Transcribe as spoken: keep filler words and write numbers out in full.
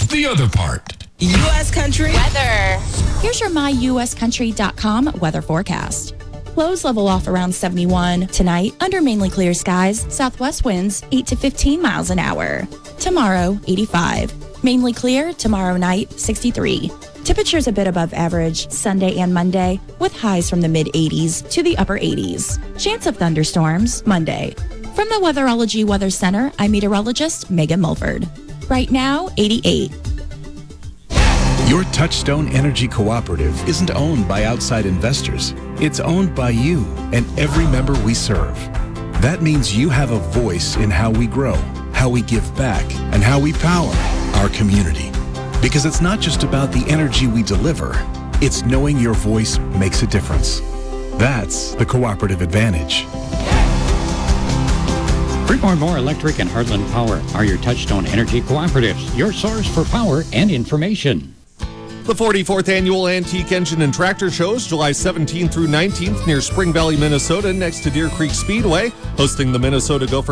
the other part. U S Country Weather. Here's your my U S country dot com weather forecast. Lows level off around seventy-one. Tonight, under mainly clear skies, southwest winds eight to fifteen miles an hour. Tomorrow, eighty-five. Mainly clear, tomorrow night, sixty-three. Temperatures a bit above average Sunday and Monday, with highs from the mid eighties to the upper eighties. Chance of thunderstorms Monday. From the Weatherology Weather Center, I'm meteorologist Megan Mulford. Right now, eighty-eight. Your Touchstone Energy Cooperative isn't owned by outside investors. It's owned by you and every member we serve. That means you have a voice in how we grow, how we give back, and how we power our community. Because it's not just about the energy we deliver, it's knowing your voice makes a difference. That's the cooperative advantage. Freeport More Electric and Heartland Power are your Touchstone Energy Cooperatives, your source for power and information. The forty-fourth Annual Antique Engine and Tractor Shows, July seventeenth through nineteenth near Spring Valley, Minnesota, next to Deer Creek Speedway, hosting the Minnesota Gopher